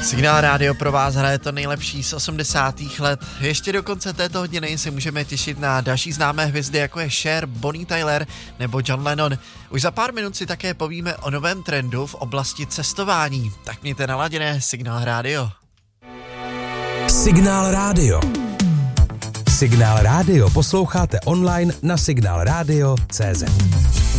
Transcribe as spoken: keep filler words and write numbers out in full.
Signál Rádio pro vás hraje to nejlepší z osmdesátých let. Ještě do konce této hodiny se můžeme těšit na další známé hvězdy, jako je Cher, Bonnie Tyler nebo John Lennon. Už za pár minut si také povíme o novém trendu v oblasti cestování. Tak mějte naladěné Signál Rádio. Signál Rádio. Signál Rádio posloucháte online na signál radio tečka cé zet.